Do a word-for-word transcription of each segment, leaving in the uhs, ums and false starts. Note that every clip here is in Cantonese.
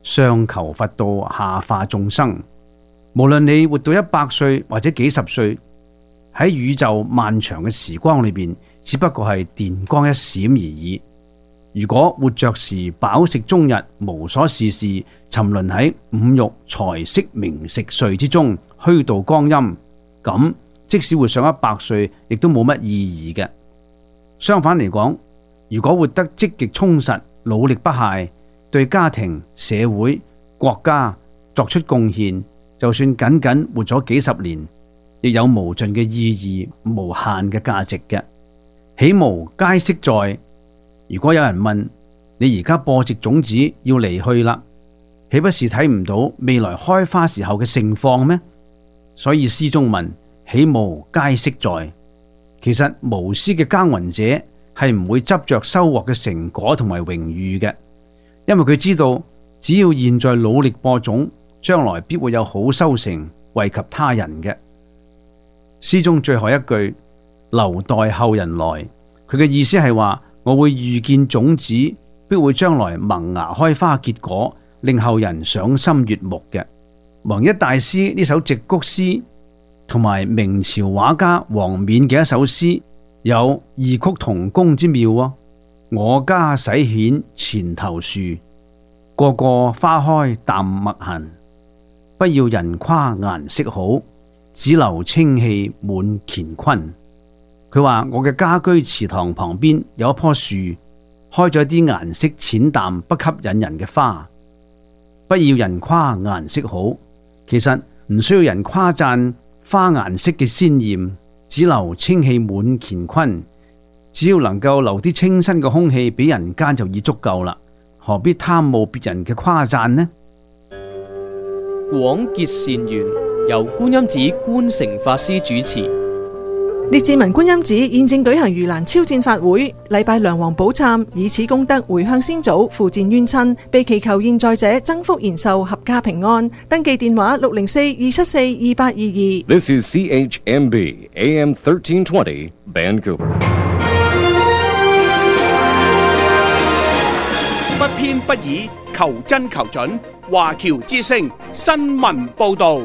上求佛道，下化眾生。無論你活到一百歲或者幾十歲，喺宇宙漫長嘅時光裏邊，只不過係電光一閃而已。如果活着時飽食終日，無所事事，沉淪喺五欲財色名食睡之中，虛度光陰，咁即使活上一百歲，亦都冇乜意義嘅。相反嚟講，如果活得積極充實，努力不懈，對家庭、社會、國家作出貢獻，就算僅僅活咗幾十年，亦有無盡嘅意義、無限嘅價值嘅。喜無皆惜在。如果有人問你而家播植種子要離去啦，豈不是睇唔到未來開花時候嘅盛況咩？所以詩中問喜無皆惜在。其實無私嘅耕耘者係唔會執着收穫嘅成果同埋榮譽嘅，因為佢知道只要現在努力播種，將來必會有好收成，惠及他人嘅。詩中最後一句留待後人來，佢嘅意思係話，我會預見種子必會將來萌芽開花結果，令後人賞心悅目嘅。弘一大師呢首直谷詩同埋明朝畫家王冕嘅一首詩有異曲同工之妙啊！我家洗蜆前頭樹，個個花開淡墨痕。不要人誇顏色好，只留清氣滿乾坤。佢話我嘅家居祠堂旁邊有一棵樹，開咗啲顏色淺淡不吸引人嘅花。不要人誇顏色好，其實唔需要人誇讚花顏色嘅鮮艷，只留清氣滿乾坤。只要能夠留啲清新嘅空氣俾人間就已足夠啦，何必貪慕別人嘅誇讚呢？ 廣結善緣，由觀音寺觀誠法師主持。 列治文觀音寺現正舉行盂蘭超薦法會，禮拜梁皇寶懺，以此功德回向先祖，付薦冤親，被祈求現在者增福延壽，合家平安。登記電話六零四二七四二八二二。 This is C H M B A M thirteen twenty Vancouver。 不偏不倚，求真求準。華僑之聲新聞報道。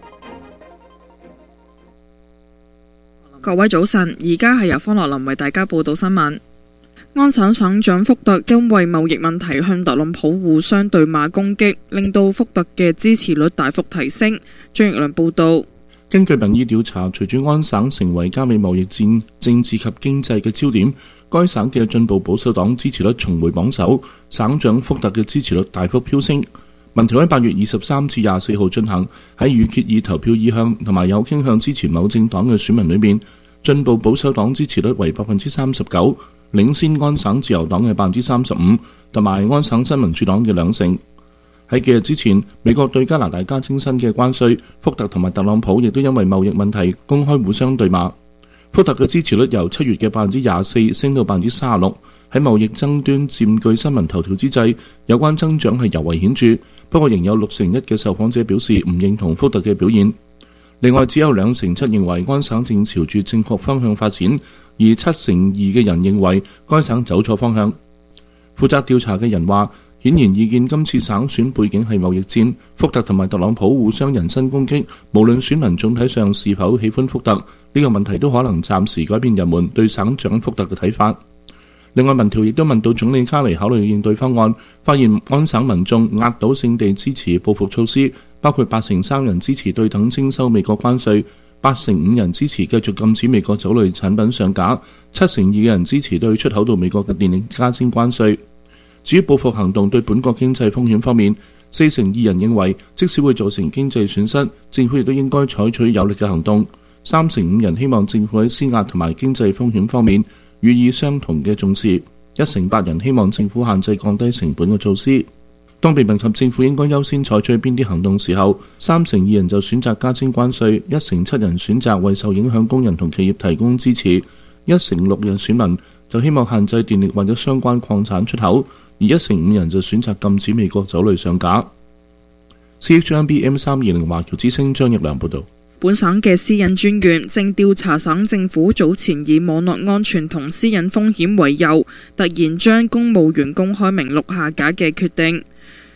各位早晨，而家係由方樂林為大家報道新聞。安省省長福特因為貿易問題向特朗普互相對罵攻擊，令到福特嘅支持率大幅提升。張奕良報道。 根據民意調查，隨住安省成為加美貿易戰政治及經濟嘅焦點，該省嘅進步保守黨支持率重回榜首，省長福特嘅支持率大幅飆升。民調喺八月二十三至廿四號進行，喺預決以投票意向同埋有傾向支持某政黨嘅選民裏面，進步保守黨支持率為百分之三十九，領先安省自由黨嘅百分之三十五，同埋安省新民主黨嘅兩成。喺幾日之前，美國對加拿大加徵新嘅關稅，福特同埋特朗普亦都因為貿易問題公開互相對罵。福特嘅支持率由七月嘅百分之廿四升到百分之三十六。喺貿易爭端佔據新聞頭條之際，有關增長係尤為顯著。不過仍有六成一嘅受訪者表示唔認同福特嘅表現。另外只有兩成七認為安省正朝住正確方向發展，而七成二嘅人認為該省走錯方向。負責調查嘅人話，顯然意見今次省選背景係貿易戰，福特同埋特朗普互相人身攻擊，無論選民總體上是否喜歡福特，呢個問題都可能暫時改變人們對省長福特嘅睇法。另外，民調亦都問到總理卡尼考慮應對方案，發現安省民眾壓倒性地支持報復措施，包括八成三人支持對等徵收美國關稅，八成五人支持繼續禁止美國酒類產品上架，七成二嘅人支持對出口到美國嘅電力加徵關稅。至於報復行動對本國經濟風險方面，四成二人認為即使會造成經濟損失，政府亦都應該採取有力嘅行動。三成五人希望政府喺施壓同埋經濟風險方面予以相同嘅重視，一成八人希望政府限制降低成本嘅措施。當被問及政府應該優先採取邊啲行動時候，三成二人就選擇加徵關稅，一成七人選擇為受影響工人同企業提供支持，一成六人選民就希望限制電力或者相關礦產出口，而一成五人就選擇禁止美國酒類上架。C H M B M 三二零華僑之聲張奕良報導。 本省嘅私隱專員正調查省政府早前以網絡安全同私隱風險為由，突然將公務員公開名錄下架嘅決定。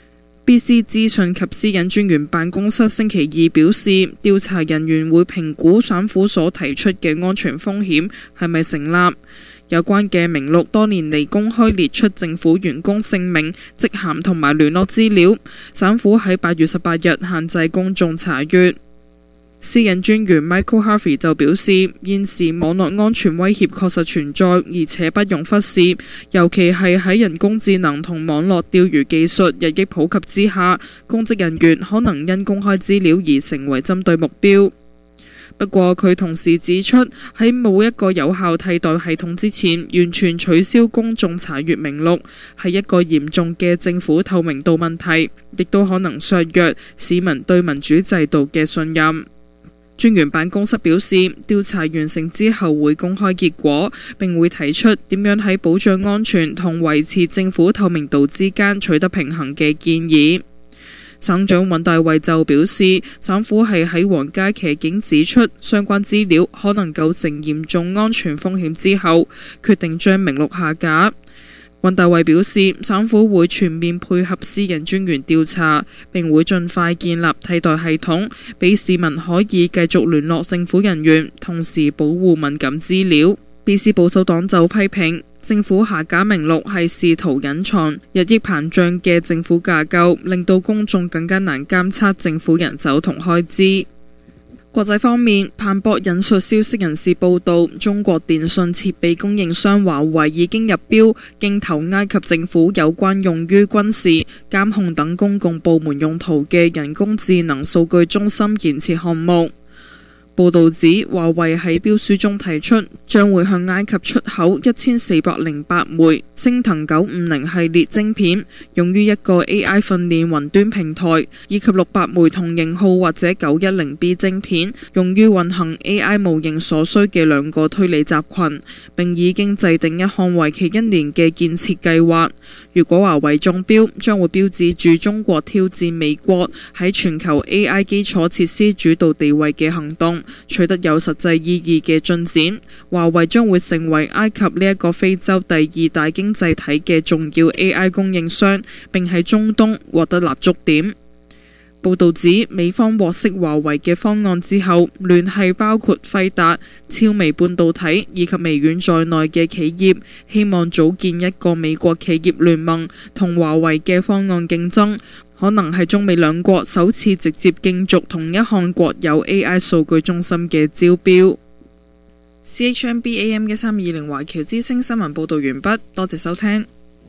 B C 資訊及私隱專員辦公室星期二表示，調查人員會評估省府所提出嘅安全風險係咪成立。有關嘅名錄多年嚟公開列出政府員工姓名、職銜同埋聯絡資料，省府喺八月十八日限制公眾查閱。私隱專員 Michael Harvey 就表示，現時網絡安全威脅確實存在，而且不容忽視，尤其係喺人工智能同網絡釣魚技術日益普及之下，公職人員可能因公開資料而成為針對目標。不過佢同時指出，喺冇一個有效替代系統之前，完全取消公眾查閱名錄係一個嚴重嘅政府透明度問題，亦都可能削弱市民對民主制度嘅信任。專員辦公室表示，調查完成之後會公開結果，並會提出點樣喺保障安全同維持政府透明度之間取得平衡嘅建議。省長尹大衛就表示，省府係喺皇家騎警指出相關資料可能構成嚴重安全風險之後，決定將名錄下架。尹大衛表示，省府會全面配合私隱專員調查，並會盡快建立替代系統，俾市民可以繼續聯絡政府人員，同時保護敏感資料。B C 保守黨就批評政府下架名錄係試圖隱藏日益膨脹嘅政府架構，令到公眾更加難監測政府人手同開支。國際方面，彭博引述消息人士報道，中國電信設備供應商華為已經入標競投埃及政府有關用於軍事、監控等公共部門用途嘅人工智能數據中心建設項目。報導指，華為喺標書中提出，將會向埃及出口一千四百零八枚昇騰九五零系列晶片，用於一個 A I 訓練雲端平台，以及六百枚同型號或者九一零 B 晶片，用於運行 A I 模型所需嘅兩個推理集群，並已經制定一項為期一年嘅建設計劃。如果華為中標，將會標誌住中國挑戰美國喺全球 A I 基礎設施主導地位嘅行動取得有實際意義嘅進展。華為將會成為埃及呢一個非洲第二大經濟體嘅重要 A I 供應商，並喺中東獲得立足點。報導指，美方獲悉華為嘅方案之後，聯繫包括輝達、超微半導體以及微軟在內嘅企業，希望組建一個美國企業聯盟，同華為嘅方案競爭，可能係中美兩國首次直接競逐同一項國有 A I 數據中心嘅招標。C H M B A M 嘅三二零華僑之聲新聞報導完畢，多謝收聽。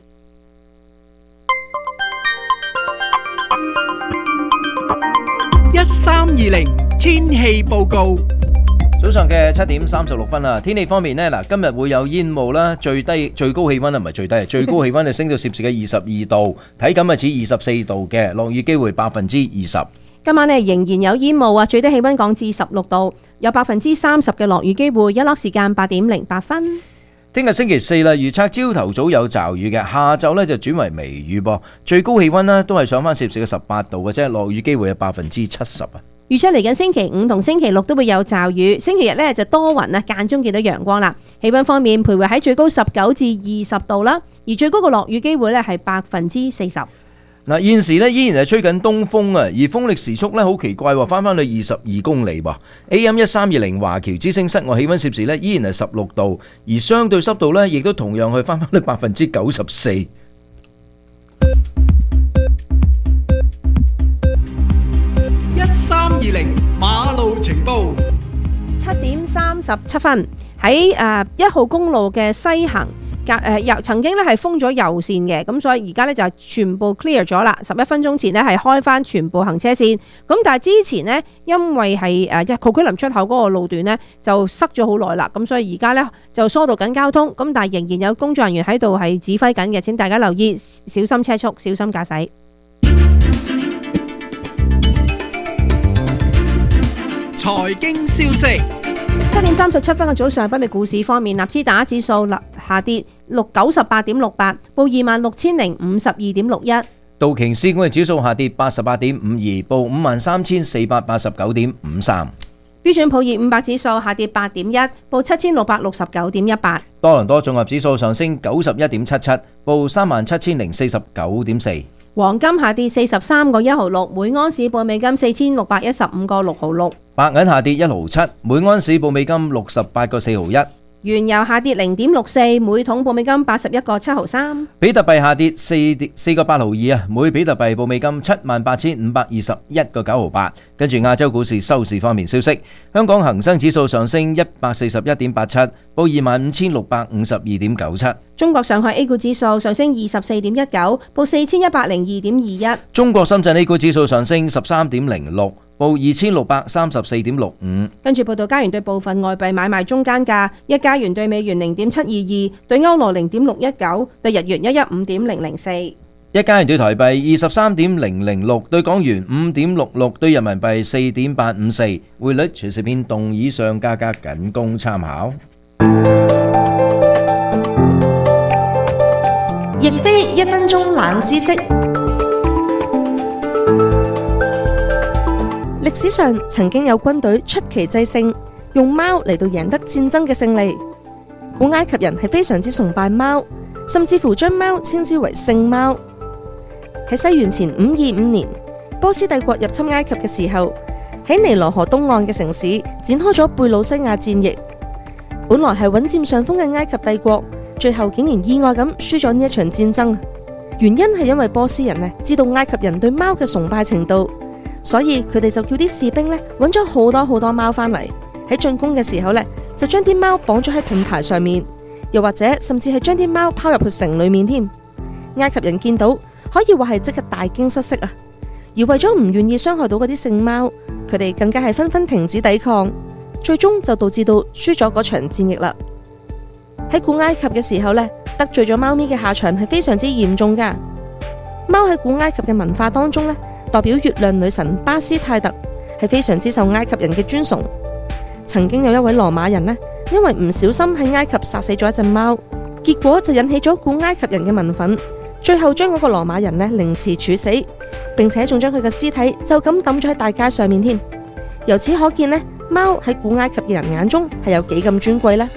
一三二零天氣報告。 早上嘅七點三十六分啊，天氣方面呢，嗱，今日會有煙霧啦，最低最高氣溫啊，唔係最低，最高氣溫就升到攝氏嘅二十二度，體感係似二十四度嘅，落雨機會百分之二十。 今晚呢仍然有煙霧啊，最低氣溫降至十六度，有百分之三十嘅落雨機會，一粒時間八點零八分。 聽日星期四啦，預測朝頭早有驟雨嘅，下晝呢就轉為微雨噃，最高氣溫呢都係上翻攝氏嘅十八度嘅啫，落雨機會係百分之七十啊。 預測嚟緊星期五同星期六都會有驟雨，星期日呢就多雲啊，間中見到陽光啦。氣溫方面徘徊喺最高十九至二十度啦，而最高嘅落雨機會呢係百分之四十。 嗱，現時呢依然係吹緊東風啊，而風力時速呢好奇怪喎，翻翻去二十二公里噃。A M 一三二零華僑之聲室外氣溫攝氏呢依然係十六度，而相對濕度呢亦都同樣去翻翻去百分之九十四。一三二零馬路情報， 七點三十七分喺誒一號公路嘅西行。誒又曾經咧係封咗右線嘅，咁所以而家咧就全部 clear 咗啦。十一分鐘前咧係開翻全部行車線，咁但係之前呢，因為係誒即係酷區林出口嗰個路段呢，就塞咗好耐啦，咁所以而家咧就疏導緊交通，咁但係仍然有工作人員喺度係指揮緊嘅，請大家留意，小心車速，小心駕駛。 財經消息。 七點三十七分嘅早上，北美股市方面，納斯達克指數下跌六九十八點六八，報二萬六千零五十二點六一。 道瓊斯工業指數下跌八十八點五二，報五萬三千四百八十九點五三。 標準普爾五百指數下跌八點一，報七千六百六十九點一八。 多倫多綜合指數上升九十一點七七，報三萬七千零四十九點四。 黃金下跌四十三個一毫六，每安士報美金四千六百一十五個六毫六。 白銀下跌一毫七，每安士報美金六十八個四毫一。 原油下跌零點六四，每桶報美金八十一個七毫三。 比特幣下跌四四個八毫二啊，每比特幣報美金七萬八千五百二十一個九毫八。跟住亞洲股市收市方面消息，香港恒生指數上升一百四十一點八七，報二萬五千六百五十二點九七。 中國上海 A 股指數上升二十四點一九，報四千一百零二點二一。 中國深圳 A 股指數上升十三點零六，報二千六百三十四點六五。 跟住報道加元對部分外幣買賣中間價，一加元對美元零點七二二，對歐羅零點六一九，對日元一一五點零零四。 一加元對台幣二十三點零零六，對港元五點六六，對人民幣四點八五四。匯率隨時變動，以上價格僅供參考。 亦非一分鐘冷知識。歷史上曾經有軍隊出奇制勝，用貓嚟到贏得戰爭嘅勝利。古埃及人係非常之崇拜貓，甚至乎將貓稱之為聖貓。喺西元前五二五年，波斯帝國入侵埃及嘅時候，喺尼羅河東岸嘅城市展開咗貝魯西亞戰役。本來係穩佔上風嘅埃及帝國，最後竟然意外咁輸咗呢一場戰爭。原因係因為波斯人呢知道埃及人對貓嘅崇拜程度，所以佢哋就叫啲士兵呢揾咗好多好多貓返嚟，喺進攻嘅時候呢，就將啲貓綁咗喺盾牌上面，又或者甚至係將啲貓拋入去城裏面添。埃及人見到可以話係即刻大驚失色啊！而為咗唔願意傷害到嗰啲聖貓，佢哋更加係紛紛停止抵抗，最終就導致到輸咗嗰場戰役啦。喺古埃及嘅時候呢，得罪咗貓咪嘅下場係非常之嚴重噶。貓喺古埃及嘅文化當中呢，代表月亮女神巴斯泰特，係非常之受埃及人嘅尊崇。曾經有一位羅馬人呢，因為唔小心喺埃及殺死咗一隻貓，結果就引起咗古埃及人嘅民憤，最後將嗰個羅馬人呢凌遲處死，並且仲將佢嘅屍體就咁抌咗喺大街上面添。由此可見呢，貓喺古埃及嘅人眼中係有幾咁尊貴呢？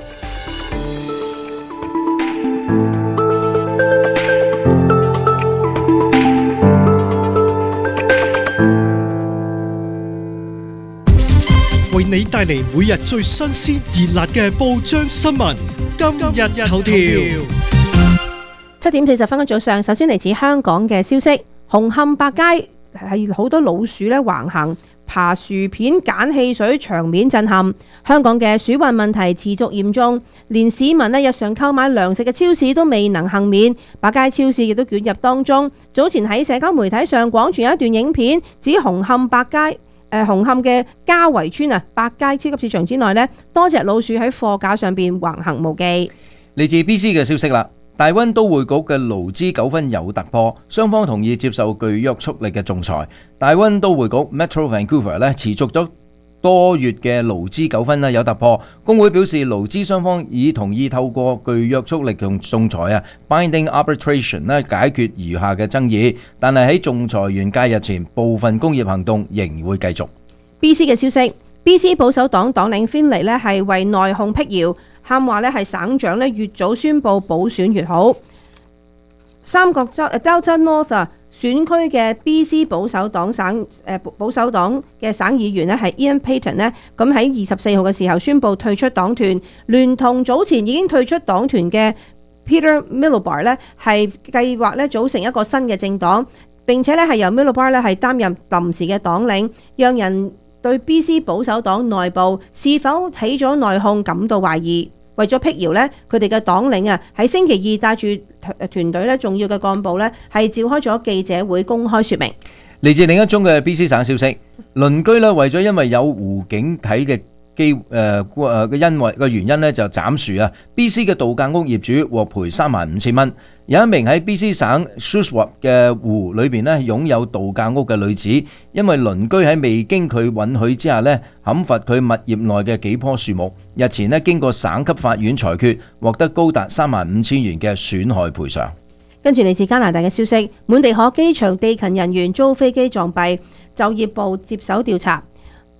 為你帶嚟每日最新鮮熱辣嘅報章新聞，今日頭條。 七點四十分嘅早上，首先嚟自香港嘅消息，紅磡百佳係好多老鼠咧橫行，爬薯片揀汽水，場面震撼。香港嘅鼠患問題持續嚴重，連市民咧日常購買糧食嘅超市都未能幸免，百佳超市亦都捲入當中。早前喺社交媒體上廣傳有一段影片，指紅磡百佳。誒紅磡嘅嘉圍村啊，百佳超級市場之內呢，多隻老鼠喺貨架上邊橫行無忌。 嚟自 B C 嘅消息啦，大溫都會局嘅勞資糾紛有突破，雙方同意接受具約束力嘅仲裁。大溫都會局 Metro Vancouver 咧持續咗多月嘅勞資糾紛啦有突破，工會表示勞資雙方已同意透過具約束力同仲裁啊 （binding arbitration） 咧解決餘下嘅爭議，但係喺仲裁員介入前，部分工業行動仍會繼續。 B C 嘅消息 ，B C 保守黨黨領 Finlay 咧係為內訌辟謠，喊話咧係省長咧越早宣布補選越好。三角洲 Delta North 啊。選區嘅 B C 保守黨省誒保守黨嘅省議員咧係 Ian Paton 咧，咁喺二十四號嘅時候宣布退出黨團，聯同早前已經退出黨團嘅 Peter Miliband 咧係計劃咧組成一個新嘅政黨，並且咧係由 Miliband 咧係擔任臨時嘅黨領，讓人對 B C 保守黨內部是否起咗內訌感到懷疑。為咗辟謠呢，佢哋嘅黨領啊喺星期二帶住團隊咧重要嘅幹部咧係召開咗記者會公開説明。 嚟自另一宗嘅 B C 省消息，鄰居咧為咗因為有湖景睇嘅機誒誒嘅因為嘅原因咧就斬樹啊 ！B C 嘅度假屋業主獲賠三萬五千蚊。有一名喺 B C 省 Shuswap 嘅湖裏邊咧擁有度假屋嘅女子，因為鄰居喺未經佢允許之下咧砍伐佢物業內嘅幾棵樹木，日前咧經過省級法院裁決，獲得高達三萬五千元嘅損害賠償。 跟住嚟自加拿大嘅消息，滿地可機場地勤人員遭飛機撞斃，就業部接手調查。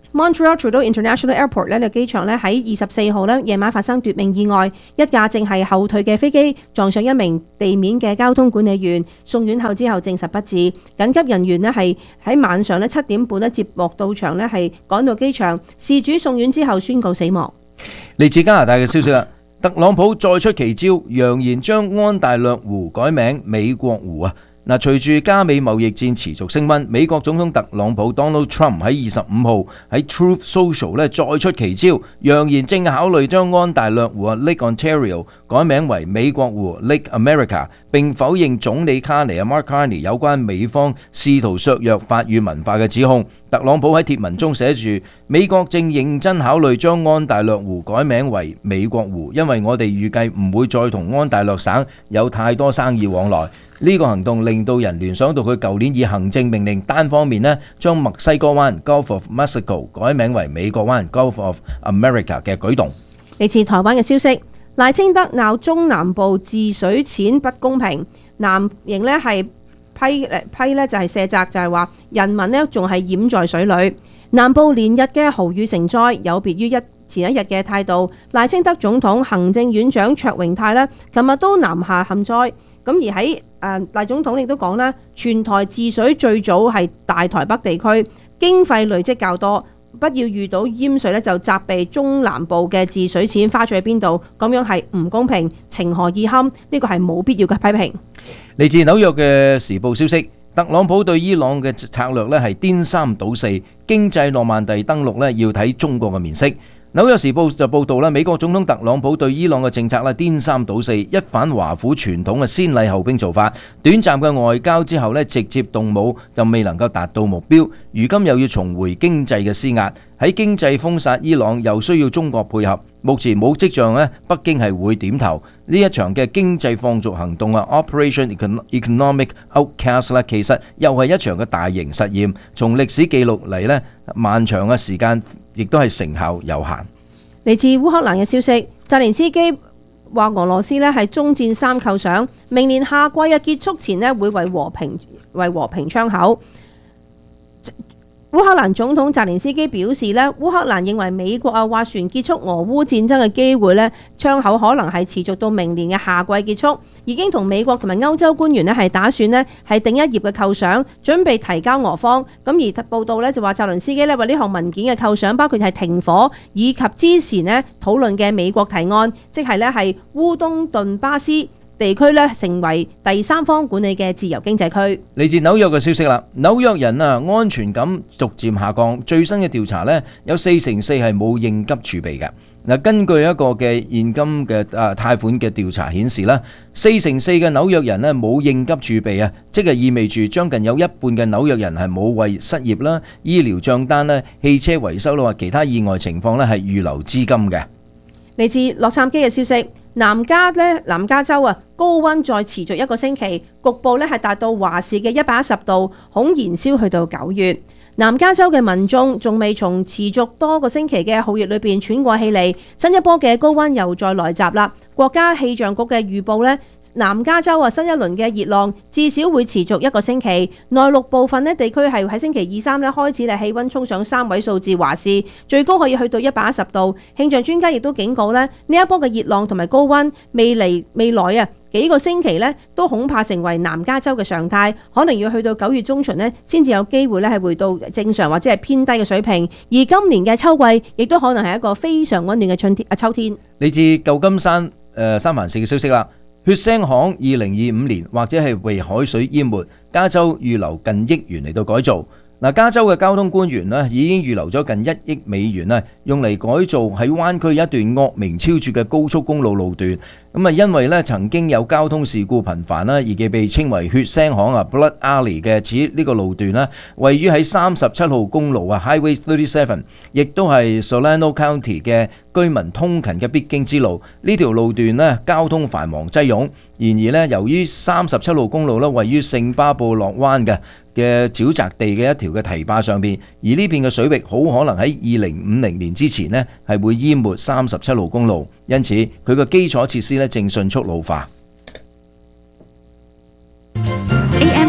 Montreal Trudeau International Airport 呢個機場咧喺二十四號咧夜晚發生奪命意外，一架正係後退嘅飛機撞上一名地面嘅交通管理員，送院後之後證實不治。緊急人員咧係喺晚上咧七點半咧接獲到場咧係趕到機場，事主送院之後宣告死亡。 嚟自加拿大嘅消息啦，特朗普再出奇招，揚言將安大略湖改名美國湖啊！嗱，隨住加美貿易戰持續升溫，美國總統特朗普 Donald Trump 喺二十五號喺 Truth Social 咧再出奇招，揚言正考慮將安大略湖啊 Lake Ontario 改名為美國湖 Lake America， 並否認總理卡尼啊 Mark Carney 有關美方試圖削弱法語文化嘅指控。特朗普喺貼文中寫住：美國正認真考慮將安大略湖改名為美國湖，因為我哋預計唔會再同安大略省有太多生意往來。呢個行動令到人聯想到佢舊年以行政命令單方面呢將墨西哥灣 Gulf of Mexico 改名為美國灣 Gulf of America 嘅舉動。 嚟自台灣嘅消息，賴清德鬧中南部治水錢不公平，南營呢係批誒批呢就係卸責，就係話人民呢仲係淹在水裏。南部連日嘅豪雨成災，有別於一前一日嘅態度。賴清德總統、行政院長卓榮泰呢，琴日都南下陷災。咁而喺誒賴總統亦都講啦，全台治水最早係大台北地區，經費累積較多，不要遇到淹水咧就責備中南部嘅治水錢花咗喺邊度，咁樣係唔公平，情何以堪？呢個係冇必要嘅批評。 嚟自紐約嘅時報消息，特朗普對伊朗嘅策略咧係顛三倒四，經濟諾曼第登陸咧要睇中國嘅面色。紐約時報就報道啦，美國總統特朗普對伊朗嘅政策咧顛三倒四，一反華府傳統嘅先禮後兵做法，短暫嘅外交之後咧直接動武就未能夠達到目標，如今又要重回經濟嘅施壓，喺經濟封殺伊朗又需要中國配合，目前冇跡象咧北京係會點頭。呢一場嘅經濟放逐行動啊 Operation Economic Outcast 咧，其實又係一場嘅大型實驗，從歷史記錄嚟咧漫長嘅時間，亦都係成效有限。 嚟自烏克蘭嘅消息，澤連斯基話俄羅斯咧係終戰三構想，明年夏季嘅結束前咧會為和平為和平窗口。烏克蘭總統澤連斯基表示咧，烏克蘭認為美國啊斡旋結束俄烏戰爭嘅機會咧窗口可能係持續到明年嘅夏季結束，已經同美國同埋歐洲官員咧係打算咧係定一頁嘅構想，準備提交俄方。咁而報道咧就話澤連斯基咧話呢項文件嘅構想包括係停火以及之前咧討論嘅美國提案，即係咧係烏東頓巴斯地區咧成為第三方管理嘅自由經濟區。嚟自紐約嘅消息啦，紐約人啊安全感逐漸下降，最新嘅調查呢，有四成四係冇應急儲備嘅。嗱，根據一個嘅現金嘅啊貸款嘅調查顯示啦，四成四嘅紐約人呢冇應急儲備啊，即係意味住將近有一半嘅紐約人係冇為失業啦、醫療帳單啦、汽車維修啦或其他意外情況呢係預留資金嘅。嚟自洛杉磯嘅消息，南加咧南加州啊高溫再持續一個星期，局部咧係達到華氏嘅一百一十度，恐燃燒去到九月。南加州嘅民眾仲未從持續多個星期嘅酷熱裏邊喘過氣嚟，新一波嘅高溫又再來襲啦。國家氣象局嘅預報呢，南加州啊新一輪嘅熱浪至少會持續一個星期，內陸部分呢地區係喺星期二三咧開始咧氣溫衝上三位數字華氏，最高可以去到一百一十度。氣象專家亦都警告咧，呢一波嘅熱浪同埋高溫未嚟未來啊幾個星期咧都恐怕成為南加州嘅常態，可能要去到九月中旬咧先至有機會咧係回到正常或者係偏低嘅水平。而今年嘅秋季亦都可能係一個非常溫暖嘅春天啊秋天。嚟自舊金山誒、呃、三藩市嘅消息啦。血腥巷二零二五年或者係被海水淹沒，加州預留近億元嚟到改造。嗱，加州嘅交通官員咧已經預留咗近一億美元咧，用嚟改造喺灣區一段惡名昭著嘅高速公路路段。咁啊，因為咧曾經有交通事故頻繁啦，而佢被稱為血腥巷啊 （Blood Alley） 嘅此呢個路段啦，位於喺三十七號公路啊 （Highway thirty-seven），亦都係 Solano County 嘅居民通勤嘅必經之路。呢條路段咧交通繁忙擠擁。然而咧，由於三十七號公路咧位於聖巴布洛灣嘅嘅沼澤地嘅一條嘅堤壩上邊，而呢片嘅水域好可能喺二零五零年之前咧係會淹沒三十七號公路，因此佢個基礎設施咧正迅速老化。 A M 一三二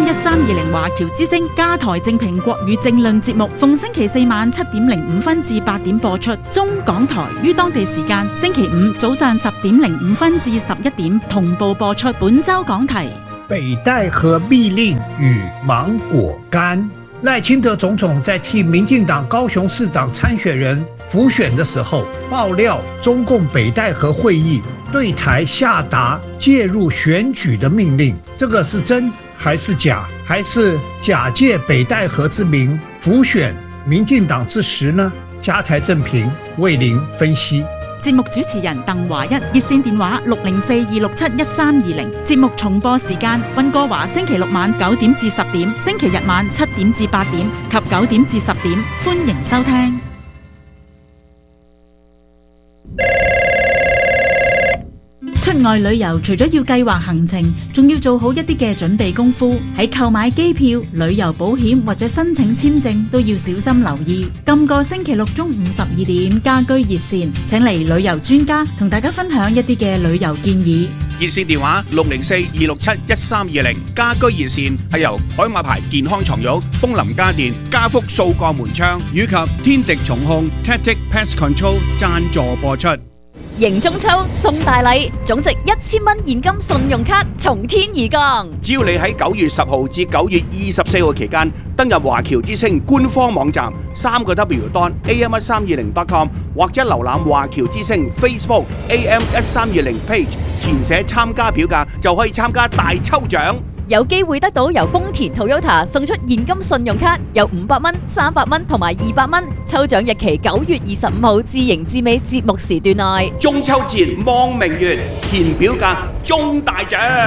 二零華僑之聲加台正評國語政論節目，逢星期四晚七點零五分至八點播出。中港台於當地時間星期五早上十點零五分至十一點同步播出。本周講題： 北戴河密令與芒果乾。賴清德總統在替民進黨高雄市長參選人輔選的時候，爆料中共北戴河會議對台下達介入選舉的命令，這個是真還是假？還是假借北戴河之名輔選民進黨之實呢？加台正評為您分析。 節目主持人鄧華一，熱線電話六零四二六七一三二零。節目重播時間：溫哥華星期六晚九點至十點，星期日晚七點至八點及九點至十點。歡迎收聽。出外旅遊除咗要計劃行程，仲要做好一啲嘅準備功夫。喺購買機票、旅遊保險或者申請簽證都要小心留意。今個星期六中午十二點，家居熱線請嚟旅遊專家同大家分享一啲嘅旅遊建議。 熱線電話六零四二六七一三二零，家居熱線係由海馬牌健康床褥、楓林家電、家福數個門窗以及天敵重控 Tactic Pest Control 贊助播出。 迎中秋送大禮，總值一千蚊現金信用卡從天而降。 只要你喺九月十號至九月二十四號期間登入華僑之聲官方網站三個 W 點 A M 一三二零 點 com 或者瀏覽華僑之聲 Facebook A M 一三二零 page， 填寫參加表格就可以參加大抽獎。 有機會得到由豐田 Toyota 送出現金信用卡，有五百蚊、三百蚊同埋二百蚊。抽獎日期九月二十五號至迎至尾節目時段內。 中秋節望明月，填表格中大獎。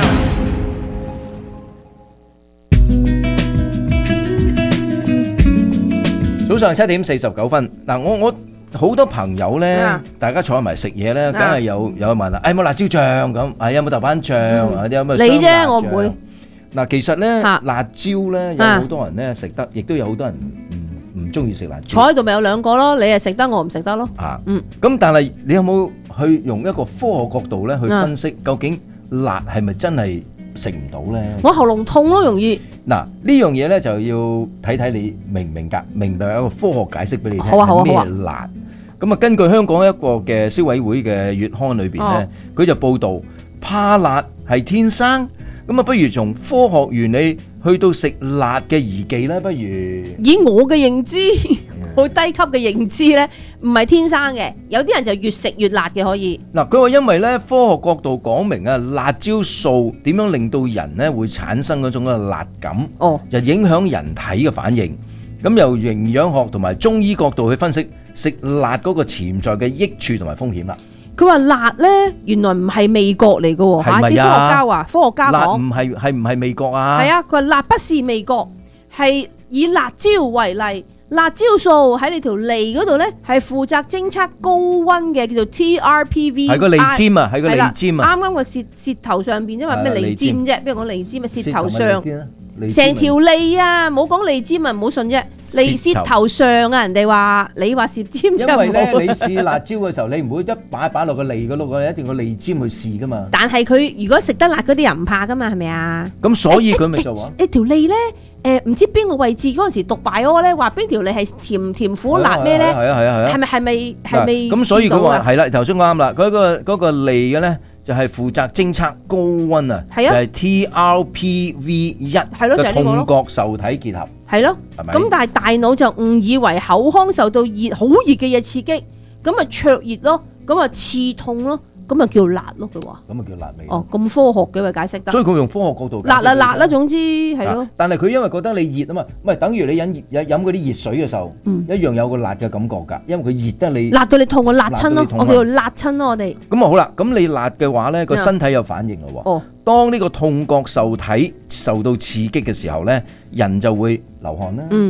早上七點四十九分，嗱我我好多朋友咧，大家坐埋食嘢咧，梗係有有問啦，誒有冇辣椒醬咁，誒有冇豆瓣醬，啊有冇？ 你啫，我唔會。 嗱，其實咧辣椒咧有好多人咧食得，亦都有好多人唔唔中意食辣椒。坐喺度咪有兩個咯，你係食得，我唔食得咯。 啊，嗯。咁但係你有冇去用一個科學角度咧去分析，究竟辣係咪真係食唔到咧？ 我喉嚨痛咯，容易。 嗱呢樣嘢咧就要睇睇你明唔明白，明白有一個科學解釋俾你聽。 好啊好啊好啊。 咩辣？咁啊，根據香港一個嘅消委會嘅月刊裏邊咧，佢就報導怕辣係天生。咁啊，不如從科學原理去到食辣嘅宜忌啦。不如以我嘅認知，好低級嘅認知咧，唔係天生嘅，有啲人就越食越辣嘅可以。 嗱，佢話因為咧科學角度講明啊，辣椒素點樣令到人咧會產生嗰種嘅辣感，哦，就影響人體嘅反應。咁由營養學同埋中醫角度去分析食辣嗰個潛在嘅益處同埋風險啦。 佢話辣咧，原來唔係味覺嚟嘅喎，嚇啲科學家話，科學家講辣唔係係唔係味覺啊？ 係啊，佢話辣不是味覺，係以辣椒為例，辣椒素喺你條脷嗰度咧係負責偵測高溫嘅，叫做 T R P V。係個脷尖啊，係個脷尖啊。 啱啱個舌舌頭上邊，因為咩脷尖啫？邊個講脷尖啊？舌頭上。成條脷啊，冇講脷尖啊，唔好信啫。脷舌頭上啊，人哋話你話舌尖就冇。 因為咧，你試辣椒嘅時候，你唔會一擺擺落個脷嗰度嘅，一定個脷尖去試噶嘛。 但係佢如果食得辣嗰啲人唔怕噶嘛，係咪啊？ 咁所以佢咪就話： 你條脷咧，誒唔知邊個位置嗰陣時讀擺嗰個咧，話邊條脷係甜甜苦辣咩咧？係啊係啊係啊！係咪係咪係咪？ 咁所以佢話係啦，頭先啱啦，嗰個嗰個脷嘅咧。就係負責偵測高溫啊，就係 T R P V 一嘅痛覺受體結合。 係咯，咁但係大腦就誤以為口腔受到熱好熱嘅嘢刺激，咁咪灼熱咯，咁咪刺痛咯，咁咪叫辣咯。佢話咁咪叫辣味。 哦，咁科學嘅咪解釋得。 所以佢用科學角度。 辣啦辣啦，總之係咯。 但係佢因為覺得你熱啊嘛，唔係等於你飲熱飲嗰啲熱水嘅時候，一樣有個辣嘅感覺㗎，因為佢熱得你。辣到你痛，我辣親咯，我叫做辣親咯，我哋。咁啊好啦，咁你辣嘅話咧，個身體有反應咯喎。哦。當呢個痛覺受體受到刺激嘅時候咧，人就會流汗啦。嗯。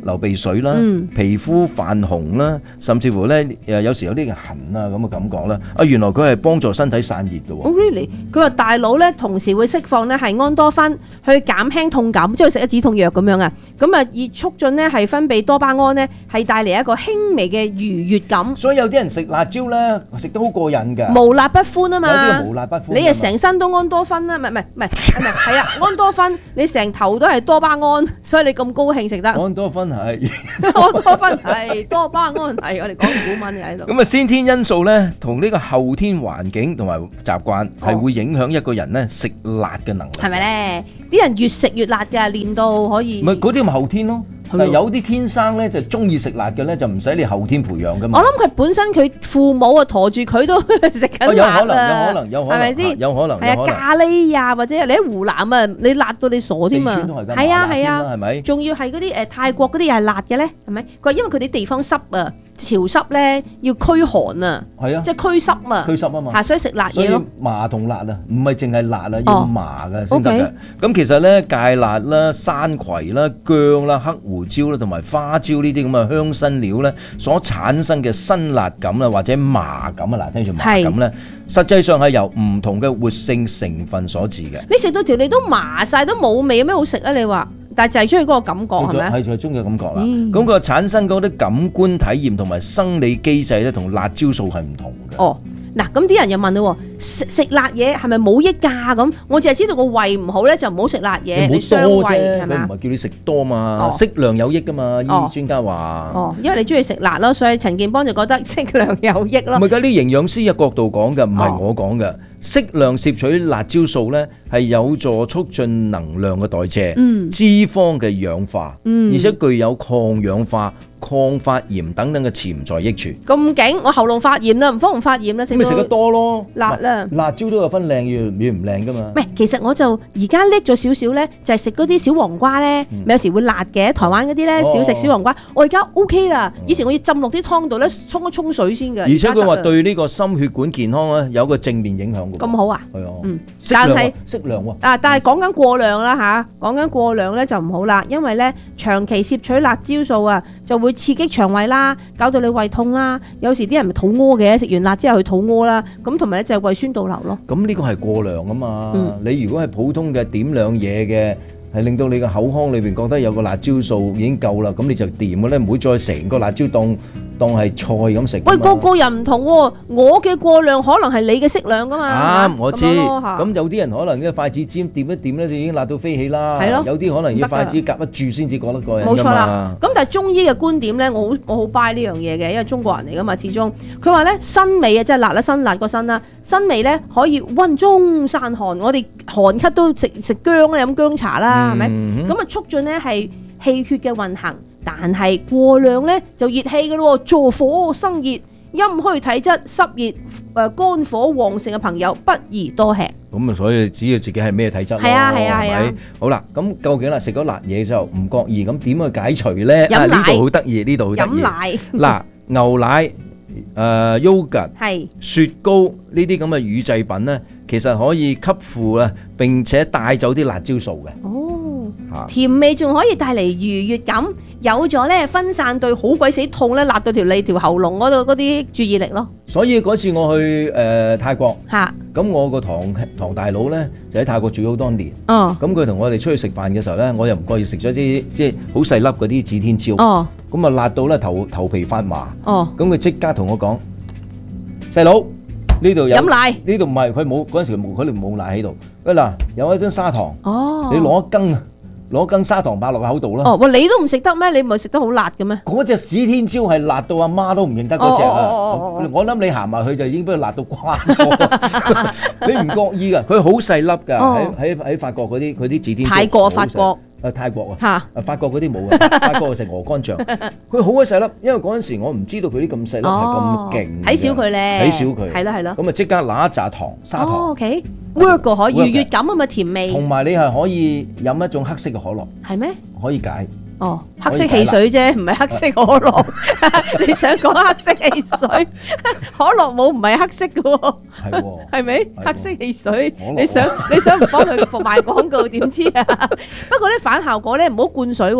流鼻水啦， 嗯皮膚泛紅啦，甚至乎咧誒有時有啲痕啊咁嘅感覺啦。啊，原來佢係幫助身體散熱嘅喎。 哦 really？佢話大腦咧同時會釋放咧係安多酚去減輕痛感，即係食一止痛藥咁樣啊。咁啊，以促進咧係分泌多巴胺咧，係帶嚟一個輕微嘅愉悅感。 所以有啲人食辣椒咧，食得好過癮㗎。 無辣不歡啊嘛， 有啲係無辣不歡。 你啊成身都安多酚啦，唔係唔係唔係唔係係啊安多酚，你成頭都係多巴胺，所以你咁高興食得。 安多酚係安多酚係多巴胺係，我哋講古文嘅喺度。 咁啊，先天因素咧，同呢個後天環境同埋習慣係會影響一個人咧食辣嘅能力。 係咪咧？啲人越食越辣㗎，練到可以。 唔係嗰啲咪後天咯，但係有啲天生咧就中意食辣嘅咧，就唔使你後天培養噶嘛。 我諗佢本身佢父母啊陀住佢都食緊辣啊， 有可能，有可能，有可能， 係咪先？ 有可能， 係啊，咖喱啊，或者你喺湖南啊，你辣到你傻添啊！係啊係啊， 係咪？ 仲要係嗰啲誒泰國嗰啲又係辣嘅咧，係咪？佢話因為佢哋地方濕啊。潮濕咧要驅寒啊， 係啊， 即係驅濕啊， 驅濕啊嘛， 嚇，所以食辣嘢咯。 麻同辣啊，唔係淨係辣啊，要麻嘅先得嘅。 哦 okay。 咁其實咧，芥辣啦、山葵啦、薑啦、黑胡椒啦，同埋花椒呢啲咁嘅香辛料咧，所產生嘅辛辣感啦，或者麻感啊，嗱，聽住麻感咧，實際上係由唔同嘅活性成分所致嘅。 你食到條脷都麻晒，都冇味，有咩好食啊？你話？但係就係中意嗰個感覺係咪？ 係就係中意嘅感覺啦。咁佢產生嗰啲感官體驗同埋生理機制咧，同辣椒素係唔同嘅。 哦，嗱，咁啲人又問啦，食食辣嘢係咪冇益㗎？咁我淨係知道個胃唔好咧，就唔好食辣嘢，你傷胃係咪啊？ 佢唔係叫你食多嘛，適量有益㗎嘛。醫專家話。 哦，因為你中意食辣咯，所以陳健邦就覺得適量有益咯。 唔係㗎，啲營養師嘅角度講嘅，唔係我講嘅。適量攝取辣椒素咧，係有助促進能量嘅代謝、 嗯、 脂肪嘅氧化， 嗯、 而且具有抗氧化、抗發炎等等嘅潛在益處。 咁勁，我喉嚨發炎啦，唔方唔發炎啦，食咪食得多咯， 辣啦。 辣椒都有分靚與與唔靚噶嘛。 唔係，其實我就而家叻咗少少咧，就係食嗰啲小黃瓜咧，咪、嗯、有時會辣嘅。台灣嗰啲咧少食小黃瓜，我而家 O K 啦。以前我要浸落啲湯度咧，沖一沖水先㗎。 而且佢話對呢個心血管健康咧有個正面影響。 咁好啊？ 係啊， 嗯， 但係適量喎。 啊，但係講緊過量啦嚇，講緊過量咧就唔好啦，因為咧長期攝取辣椒素啊，就會刺激腸胃啦，搞到你胃痛啦。有時啲人咪肚屙嘅，食完辣之後去肚屙啦。咁同埋咧就係胃酸倒流咯。 咁呢個係過量啊嘛。 嗯、 你如果係普通嘅點兩嘢嘅，係令到你個口腔裏邊覺得有個辣椒素已經夠啦，咁你就掂嘅咧，唔會再成個辣椒當當係菜咁食。 喂，個個人唔同喎，我嘅過量可能係你嘅適量噶嘛。 啱、啊，我知。 咁有啲人可能嘅筷子尖掂一掂咧，就已經辣到飛起啦。 係咯。 有啲可能要筷子夾得住先至覺得過癮。 冇錯啦。咁但係中醫嘅觀點咧，我好我好 buy 呢樣嘢嘅，因為中國人嚟噶嘛，始終佢話咧辛味啊，即係辣啦，辛辣個辛啦，辛味咧可以溫中散寒。我哋寒咳都食食薑咧，飲薑茶啦，係咪、嗯？咁啊促進咧係氣血嘅運行。但係過量咧就熱氣嘅咯，助火生熱，陰虛體質、濕熱、誒肝火旺盛嘅朋友不宜多吃。 咁啊，所以只要自己係咩體質咯， 係啊係啊係啊。 好啦，咁究竟啦食咗辣嘢之後唔覺意，咁點去解除咧？ 飲奶呢度好得意，呢度好得意。 飲奶嗱，牛奶、誒 yogurt、 係雪糕呢啲咁嘅乳製品咧，其實可以吸附啊，並且帶走啲辣椒素嘅。 哦，甜味仲可以帶嚟愉悅感。有咗咧分散對好鬼死痛咧，辣到條脷條喉嚨嗰度嗰啲注意力咯。 所以嗰次我去誒、呃、泰國， 嚇， 咁我個堂堂大佬咧就喺泰國住咗好多年。 哦， 咁佢同我哋出去食飯嘅時候咧，我又唔覺意食咗啲即係好細粒嗰啲指天椒。 哦， 咁啊辣到咧頭頭皮發麻。 哦， 咁佢即刻同我講：細佬呢度有飲奶， 呢度唔係佢冇嗰陣時冇佢哋冇奶喺度。喂嗱，有一張砂糖。 哦， 你攞一羹。攞羹砂糖擺落口度啦！ 哦，喂，你都唔食得咩？你唔係食得好辣嘅咩？ 嗰隻指天椒係辣到阿媽都唔認得嗰隻啊！ 哦哦哦哦我諗你行埋去就已經俾佢辣到瓜咗。你唔覺意㗎，佢好細粒㗎，喺喺喺法國嗰啲佢啲指天椒。 泰國法國。 誒泰國啊， 嚇！ 法國嗰啲冇嘅，法國食鵝肝醬。佢好鬼細粒，因為嗰陣時我唔知道佢啲咁細粒係咁勁， 睇小佢咧， 睇小佢， 係咯係咯。 咁啊即刻拿一紮糖砂糖。 哦 OK，work 個可愉悅感啊嘛，甜味。 同埋你係可以飲一種黑色嘅可樂。 係咩？ 可以解。 哦，黑色汽水啫，唔係黑色可樂。你想講黑色汽水？可樂冇唔係黑色嘅喎。係喎。係咪？黑色汽水，你想你想唔幫佢賣廣告點知啊？不過咧反效果咧，唔好灌水喎。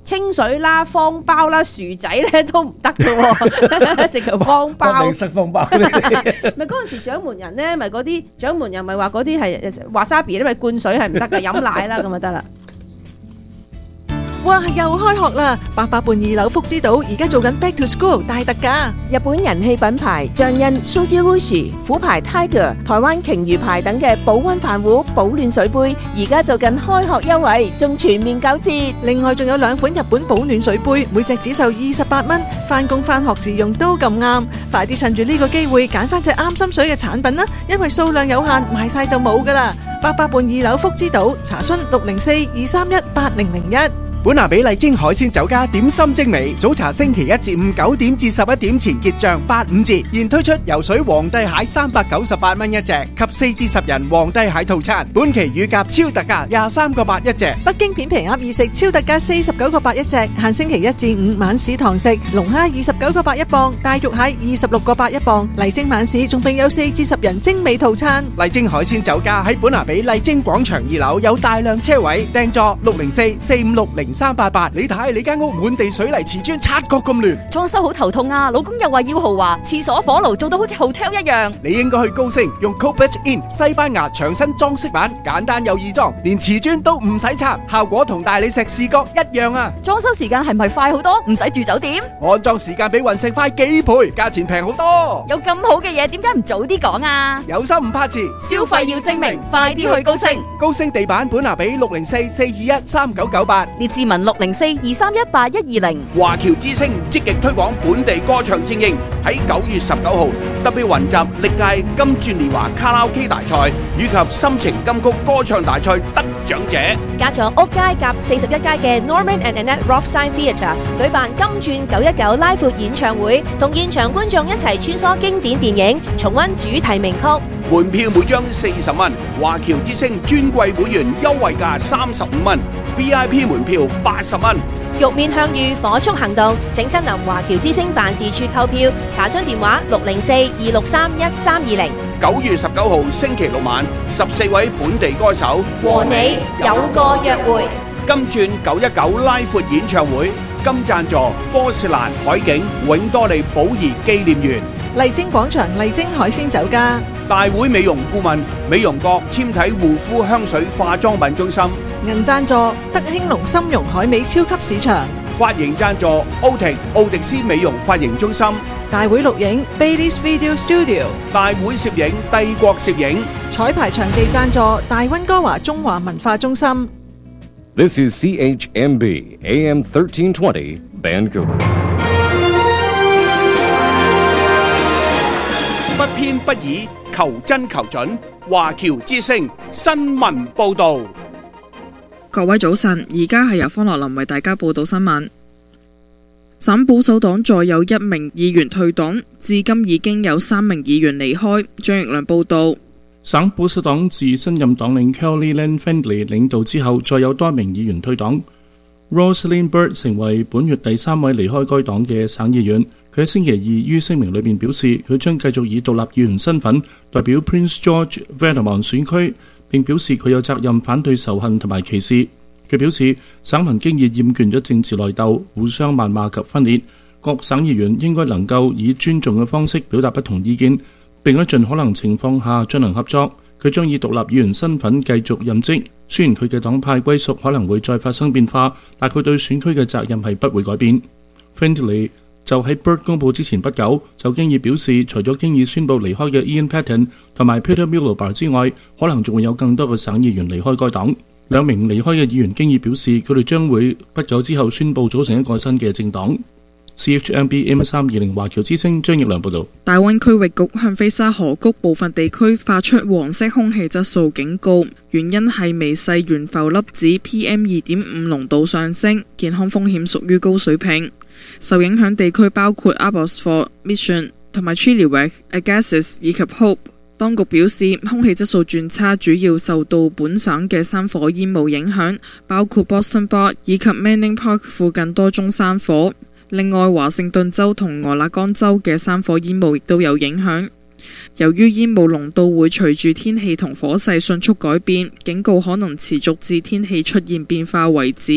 清水啦、方包啦、薯仔咧都唔得嘅喎，食條方包。 食方包。 咪嗰陣時掌門人咧，咪嗰啲掌門人咪話嗰啲係華沙比咧，咪灌水係唔得嘅，飲奶啦咁就得啦。 哇！又開學啦！八佰伴二樓福之島而家做緊 Back to School 大特價， 日本人氣品牌象印 Sujirushi、虎牌 Tiger、台灣鯨魚牌等嘅保溫飯壺、保暖水杯，而家做緊開學優惠，仲全面九折。 另外仲有兩款日本保暖水杯，每隻只售二十八蚊，返工返學自用都咁啱。快啲趁住呢個機會揀翻隻啱心水嘅產品啦，因為數量有限，賣晒就冇噶啦。八佰伴二樓福之島，查詢六零四二三一八零零一。 本拿比麗晶海鮮酒家點心精美，早茶星期一至五九點至十一點前結賬八五折，現推出游水皇帝蟹三百九十八蚊一隻，及四至十人皇帝蟹套餐。本期乳鴿超特價廿三個八一隻， 北京片皮鴨二食超特價四十九個八一隻，限星期一至五晚市堂食。龍蝦二十九個八一磅，大肉蟹二十六個八一磅。麗晶晚市仲並有四至十人精美套餐。 麗晶海鮮酒家喺本拿比麗晶廣場二樓有大量車位，訂座六零四四五六零三八八。你睇你間屋滿地水泥瓷磚，察覺咁亂， 裝修好頭痛啊！老公又話要豪華，廁所火爐做到好似 hotel 一樣。 你應該去高升用 Cobalt In 西班牙牆身裝飾板，簡單又易裝，連瓷磚都唔使拆，效果同大理石視覺一樣啊！ 裝修時間係咪快好多？唔使住酒店？ 安裝時間比雲石快幾倍，價錢平好多。 有咁好嘅嘢，點解唔早啲講啊？ 有心唔怕遲， 消費要精明，快啲去高升。 高升地板本拿比六零四四二一三九九八， 列志文六零四二三一八一二零。 華僑之聲積極推廣本地歌唱精英，喺九月十九號特別雲集歷屆金鑽年華卡拉 OK 大賽以及心情金曲歌唱大賽得獎者。 加咗屋街夾四十一街嘅 Norman and Annette Rothstein Theatre 舉辦金鑽九一九拉闊演唱會，同現場觀眾一齊穿梭經典電影，重溫主題名曲。 門票每張四十蚊，華僑之聲尊貴會員優惠價三十五蚊 ，V I P 門票八十蚊。 玉面向遇火速行動，請親臨華僑之聲辦事處購票，查詢電話六零四二六三一三二零。 九月十九號星期六晚，十四位本地歌手和你有個約會。 金鑽九一九拉闊演唱會，金贊助科士蘭海景永多利寶儀紀念園。 麗晶廣場麗晶海鮮酒家。 大會美容顧問美容閣纖體護膚香水化妝品中心。 銀贊助德興隆參茸海味超級市場。 髮型贊助奧婷奧迪斯美容髮型中心。 大會錄影 Baileys Video Studio。 大會攝影帝國攝影。 彩排場地贊助大溫哥華中華文化中心。 This is C H M B A M thirteen twenty Vancouver。 不偏不倚，求真求準。華僑之聲新聞報導。 各位早晨，而家係由方樂林為大家報道新聞。省保守黨再有一名議員退黨，至今已經有三名議員離開。張奕良報道。 省保守黨自新任黨領 Kelly Lan Fendley 領導之後，再有多名議員退黨。Roslyn Bird 成為本月第三位離開該黨嘅省議員。佢喺星期二於聲明裏面表示，佢將繼續以獨立議員身份代表 Prince George Valemount 選區，並表示佢有責任反對仇恨同埋歧視。佢表示，省民經已厭倦咗政治內鬥、互相謾罵及分裂，各省議員應該能夠以尊重嘅方式表達不同意見，並喺盡可能情況下進行合作。佢將以獨立議員身份繼續任職，雖然佢嘅黨派歸屬可能會再發生變化，但佢對選區嘅責任係不會改變。Findlay 就喺 Bird 公佈之前不久，就經已表示，除咗經已宣布離開嘅 Ian Patten 同埋 Peter Miliband 之外，可能仲會有更多嘅省議員離開該黨。兩名離開嘅議員經已表示，佢哋將會不久之後宣布組成一個新嘅政黨。C H M B A M 三二零華僑之聲張奕良報道。 大溫區域局向菲沙河谷部分地區發出黃色空氣質素警告，原因係微細懸浮粒子 P M 二點五 濃度上升，健康風險屬於高水平。受影響地區包括 Abbotsford、Mission 同埋 Chilliwack、Agassiz 以及 Hope。當局表示，空氣質素轉差主要受到本省嘅山火煙霧影響，包括 Boston Bar 以及 Manning Park 附近多宗山火。另外，華盛頓州同俄勒岡州嘅山火煙霧亦都有影響。由於煙霧濃度會隨住天氣同火勢迅速改變，警告可能持續至天氣出現變化為止。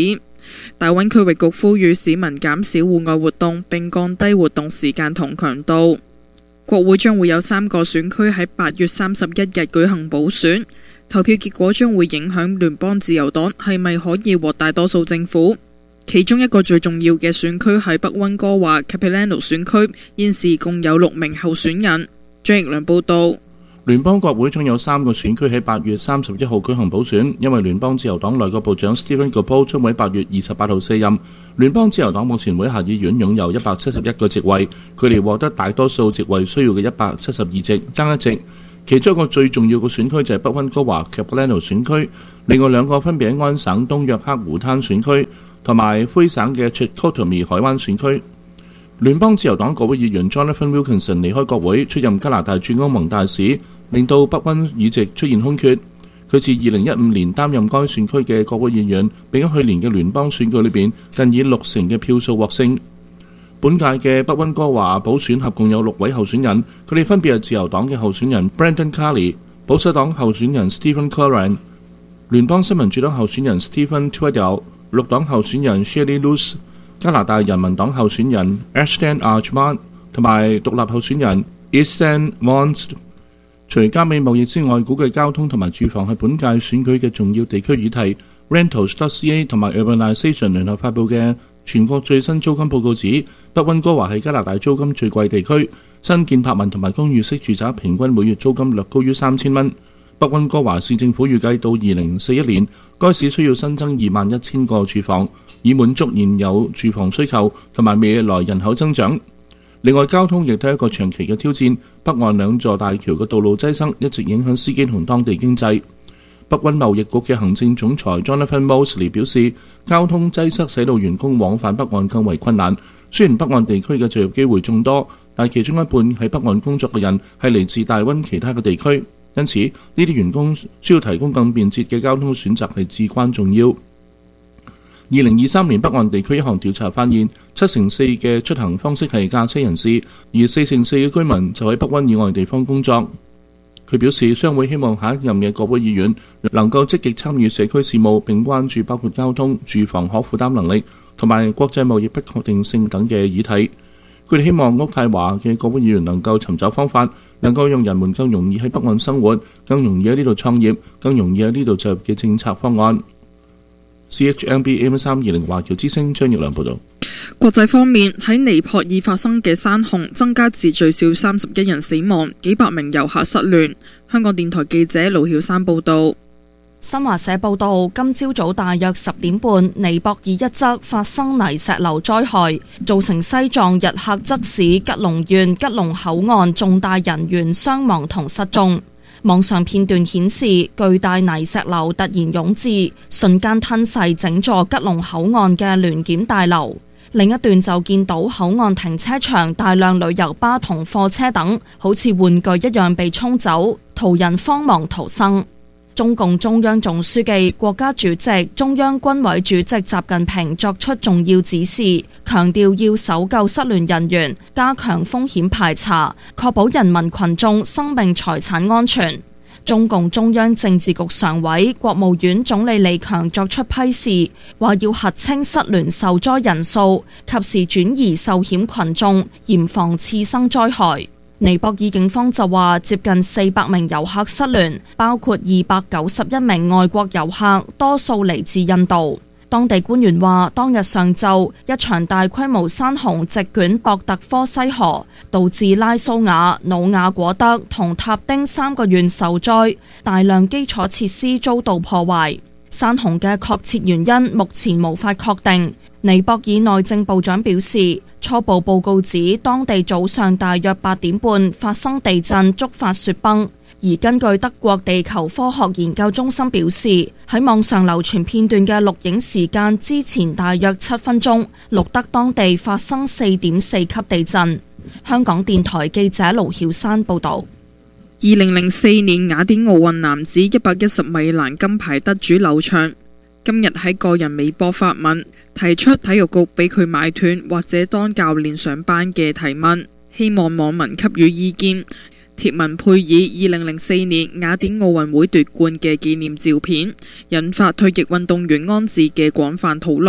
大溫區域局呼籲市民減少戶外活動並降低活動時間同強度。國會將會有三個選區喺八月三十一日舉行補選，投票結果將會影響聯邦自由黨係咪可以獲大多數政府。其中一個最重要嘅選區係北溫哥華 Capilano 選區，現時共有六名候選人。張奕良報道。 聯邦國會將有三個選區喺八月三十一號舉行補選，因為聯邦自由黨內閣部長 Stephen Guilbeault 將會喺八月二十八號卸任。聯邦自由黨目前會下議院擁有一百七十一個席位，距離獲得大多數席位需要嘅一百七十二席爭一席。其中一個最重要嘅選區就係北溫哥華 Capilano 選區，另外兩個分別喺安省東約克湖灘選區同埋灰省嘅 Chicoutimi 海灣選區。聯邦自由黨國會議員 Jonathan Wilkinson 離開國會，出任加拿大駐歐盟大使，令到北溫議席出現空缺。佢自二零一五年擔任該選區嘅國會議員，並喺去年嘅聯邦選舉裏邊近以六成嘅票數獲勝。本屆嘅北溫哥華補選合共有六位候選人，佢哋分別係自由黨嘅候選人 Brendan Carney、保守黨候選人 Stephen Curran、聯邦新民主黨候選人 Stephen Tweddell、綠黨候選人 Shelley Luce、加拿大人民黨候選人 Ashton Archman 同埋獨立候選人 Ethan Mons。除加美貿易之外，估計交通同埋住房係本屆選舉嘅重要地區議題。Rentals.ca 同埋 Urbanization 聯合發布嘅全國最新租金報告指，北溫哥華係加拿大租金最貴地區，新建柏文同埋公寓式住宅平均每月租金略高於三千蚊。北溫哥華市政府預計到二零四一年，該市需要新增二萬一千個住房，以滿足現有住房需求同埋未來人口增長。另外，交通亦都係一個長期嘅挑戰，北岸兩座大橋嘅道路擠塞一直影響司機同當地經濟。北溫貿易局嘅行政總裁 Jonathan Mosley 表示，交通擠塞使到員工往返北岸更為困難。雖然北岸地區嘅就業機會眾多，但其中一半喺北岸工作嘅人係嚟自大溫其他嘅地區，因此呢啲員工需要提供更便捷嘅交通選擇係至關重要。二零二三年北岸地區一項調查發現，七成四嘅出行方式係駕車人士，而四成四嘅居民就喺北溫以外地方工作。佢表示，商會希望下一任嘅國會議員能夠積極參與社區事務，並關注包括交通、住房可負擔能力同埋國際貿易不確定性等嘅議題。佢哋希望渥太華嘅國會議員能夠尋找方法，能夠讓人們更容易喺北岸生活，更容易喺呢度創業，更容易喺呢度就業嘅政策方案。C H M B A M 三二零華僑之聲張奕良報導。 國際方面，喺尼泊爾發生嘅山洪增加至最少三十一人死亡，幾百名遊客失聯。香港電台記者盧曉山報導。 新華社報導，今朝早大約十點半，尼泊爾一側發生泥石流災害，造成西藏日喀則市吉隆縣吉隆口岸重大人員傷亡同失蹤。網上片段顯示，巨大泥石流突然湧至，瞬間吞噬整座吉隆口岸嘅聯檢大樓。另一段就見到口岸停車場大量旅遊巴同貨車等，好似玩具一樣被沖走，途人慌忙逃生。中共中央總書記、國家主席、中央軍委主席習近平作出重要指示，強調要搜救失聯人員，加強風險排查，確保人民群眾生命財產安全。中共中央政治局常委、國務院總理李強作出批示，話要核清失聯受災人數，及時轉移受險群眾，嚴防次生災害。尼泊爾警方就話，接近四百名遊客失聯，包括二百九十一名外國遊客，多數嚟自印度。當地官員話，當日上晝一場大規模山洪席捲博特科西河，導致拉蘇瓦、努瓦果德同塔丁三個縣受災，大量基礎設施遭到破壞。山洪嘅確切原因目前無法確定。尼泊爾內政部長表示，初步報告指當地早上大約八點半發生地震，觸發雪崩。而根據德國地球科學研究中心表示，喺網上流傳片段嘅錄影時間之前大約七分鐘，錄得當地發生四點四級地震。香港電台記者盧曉山報導。 二零零四年雅典奧運男子一百一十米欄金牌得主劉翔，今日喺個人微博發文，提出體育局俾佢買斷或者當教練上班嘅提問，希望網民給予意見。貼文配以二零零四年雅典奧運會奪冠嘅紀念照片，引發退役運動員安置嘅廣泛討論。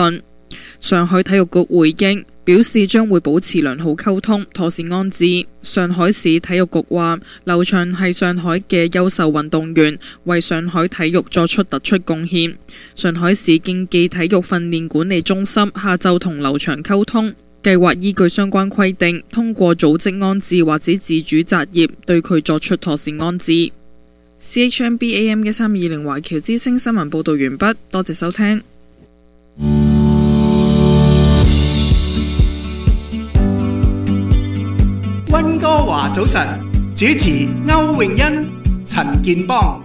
上海體育局回應表示將會保持良好溝通，妥善安置。上海市體育局話，劉翔係上海嘅優秀運動員，為上海體育作出突出貢獻。上海市競技體育訓練管理中心下晝同劉翔溝通，計劃依據相關規定，通過組織安置或者自主擇業，對佢作出妥善安置。C H M B A M 一三二零華僑之聲新聞報導完畢，多謝收聽。 溫哥華早晨，主持歐詠欣、陳健邦。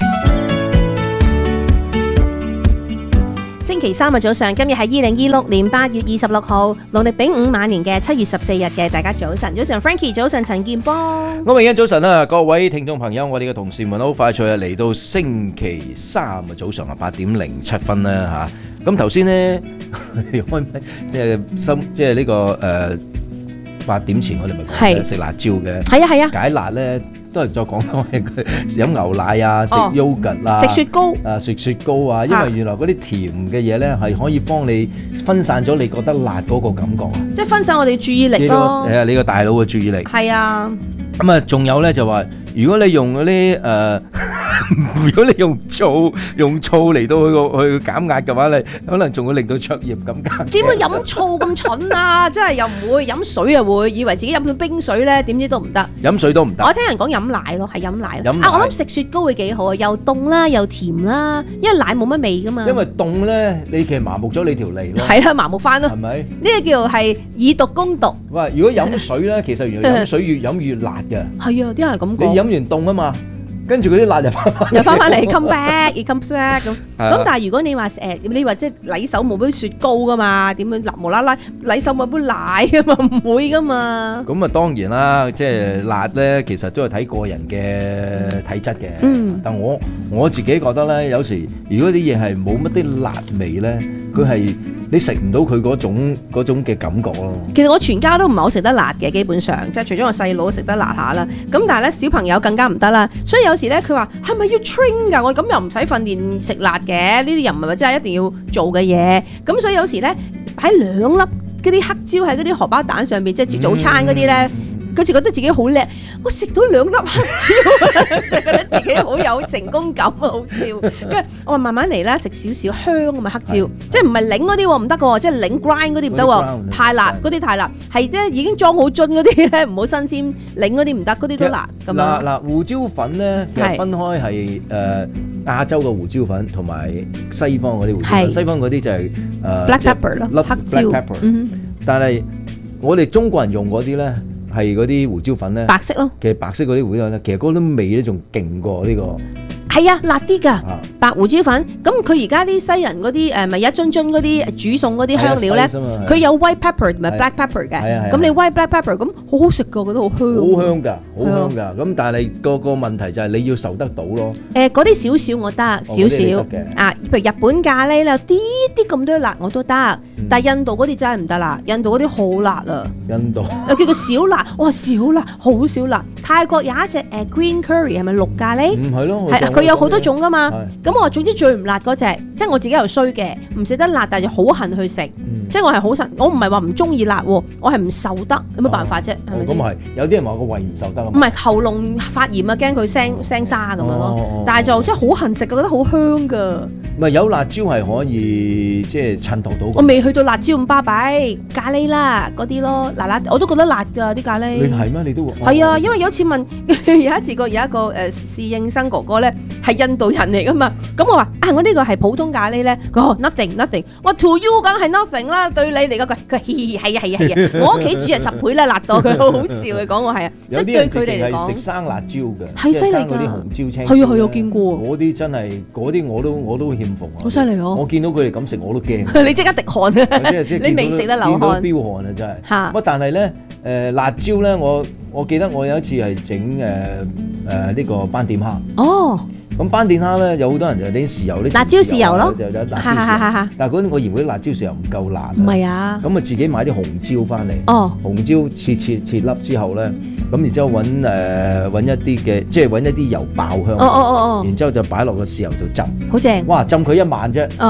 星期三嘅早上，今日係二零二六年八月二十六號，農曆丙午晚年嘅七月十四日嘅，大家早晨，早晨 Frankie， 早晨陳健邦。 歐詠欣早晨啦，各位聽眾朋友，我哋嘅同事們好快脆啊，嚟到星期三嘅早上啊，八點零七分啦嚇。咁頭先呢，開即係心即係呢個誒。八點前我哋咪講食辣椒嘅， 係啊係啊， 解辣咧都係再講多嘅，飲牛奶啊，食 yogurt 啊， 食雪糕啊，食雪糕啊，因為原來嗰啲甜嘅嘢咧係可以幫你分散咗你覺得辣嗰個感覺啊， 即係分散我哋注意力咯， 係啊，你個大腦嘅注意力係啊， 咁啊，仲有咧就話，如果你用嗰啲誒。如果你用醋用醋嚟到去去減壓嘅話，你可能仲會令到灼熱咁加。 點會飲醋咁蠢啊？真係又唔會飲水又會，以為自己飲到冰水咧，點知都唔得。 飲水都唔得。 我聽人講飲奶咯，係飲奶咯。 飲奶啊，我諗食雪糕會幾好啊，又凍啦，又甜啦，因為奶冇乜味噶嘛。 因為凍咧，你其實麻木咗你條脷咯。 係啦，麻木翻咯。 係咪？ 呢個叫係以毒攻毒。 喂，如果飲水咧，其實原來飲水越飲越辣嘅。 係啊，啲人係咁講。 你飲完凍啊嘛。跟住嗰啲辣又翻翻， 又翻翻嚟 come back，it comes back 咁。咁但係如果你話誒，你話即係禮手冇杯雪糕噶嘛？點樣無啦啦禮手冇杯奶噶嘛？唔會噶嘛。咁啊當然啦，即係辣咧，其實都係睇個人嘅體質嘅。嗯。但我我自己覺得咧，有時如果啲嘢係冇乜啲辣味咧，佢係你食唔到佢嗰種嗰種嘅感覺咯。 其實我全家都唔係好食得辣嘅，基本上即係除咗我細佬食得辣下啦。咁但係咧小朋友更加唔得啦，所以有時咧佢話係咪要 train 㗎？我咁又唔使訓練食辣嘅，呢啲又唔係話真係一定要做嘅嘢。咁所以有時咧擺兩粒嗰啲黑椒喺嗰啲荷包蛋上邊，即係早餐嗰啲咧。佢就覺得自己好叻，我食到兩粒黑椒，就覺得自己好有成功感啊，好笑。跟住我話慢慢嚟啦，食少少香啊嘛黑椒，即係唔係擰嗰啲喎唔得嘅喎，即係擰 grind 嗰啲唔得喎，太辣嗰啲太辣，係即係已經裝好樽嗰啲咧，唔好新鮮，擰嗰啲唔得，嗰啲都辣咁樣。 嗱嗱胡椒粉咧，其實分開係誒亞洲嘅胡椒粉同埋西方嗰啲胡椒粉，西方嗰啲就係誒 black pepper 咯，黑椒。 但係我哋中國人用嗰啲咧。係嗰啲胡椒粉咧， 白色咯。 其實白色嗰啲胡椒粉咧，其實嗰啲味咧仲勁過呢個。 係啊，辣啲㗎，白胡椒粉。咁佢而家啲西人嗰啲誒，咪一樽樽嗰啲煮餸嗰啲香料咧，佢有 white pepper 同埋 black pepper 嘅。咁你 white black pepper 咁好好食㗎，覺得好香。 好香㗎，好香㗎。咁但係個個問題就係你要受得到咯。 誒，嗰啲少少我得，少少啊。譬如日本咖喱咧，有啲啲咁多辣我都得，但係印度嗰啲真係唔得啦。印度嗰啲好辣啊。印度又叫做小辣，哇少辣，好少辣。泰國有一隻誒 green curry 係咪綠咖喱？ 唔係咯， 係佢有好多種噶嘛。咁我話總之最唔辣嗰隻，即係我自己又衰嘅，唔食得辣，但係好恨去食。即係我係好神，我唔係話唔中意辣喎，我係唔受得，有乜辦法啫？係咪先？ 咁係有啲人話個胃唔受得。 唔係喉嚨發炎啊，驚佢聲聲沙咁樣咯。但係就真係好恨食，覺得好香噶。 唔係有辣椒係可以即係襯托到。 我未去到辣椒咁巴閉，咖喱啦嗰啲咯，嗱嗱我都覺得辣㗎啲咖喱。 你係咩？你都係啊，因為有一次問有一次個有一個誒侍應生哥哥咧係印度人嚟㗎嘛，咁我話啊我呢個係普通咖喱咧，佢話 nothing nothing，我 to you 梗係 nothing 啦，對你嚟講佢佢嘻嘻係啊係啊係啊，我屋企煮係十倍啦辣到佢好好笑嘅講我係啊，即係對佢哋嚟講食生辣椒嘅， 係犀利㗎， 嗰啲紅椒青椒係啊係啊，我見過嗰啲真係嗰啲我都我都欠奉啊， 好犀利哦！ 我見到佢哋咁食我都驚， 你即刻滴汗啊！你未食得流汗， 飆汗啊真係嚇！乜但係咧誒辣椒咧，我我記得我有一次係整誒誒呢個斑點蝦哦。 咁斑點蝦咧有好多人就啲豉油啲辣椒豉油咯， 就有辣椒豉油。但係嗰啲我嫌嗰啲辣椒豉油唔夠辣。 唔係啊。 咁啊自己買啲紅椒翻嚟。 哦。 紅椒切切切粒之後咧，咁然之後揾誒揾一啲嘅，即係揾一啲油爆香。 哦哦哦哦。 然之後就擺落個豉油度浸。 好正。 哇！浸佢一晚啫。 哦。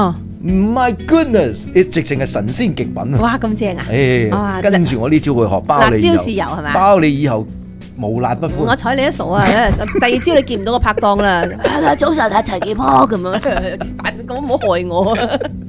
My goodness，你直情係神仙極品啊！ 哇，咁正啊！ 誒， 哇跟住我呢招去學，包你以後辣椒豉油係咪？ 包你以後無辣不歡。 我睬你一數啊！第二朝你見唔到個拍檔啦。早晨啊，陳健波咁樣，咁唔好害我。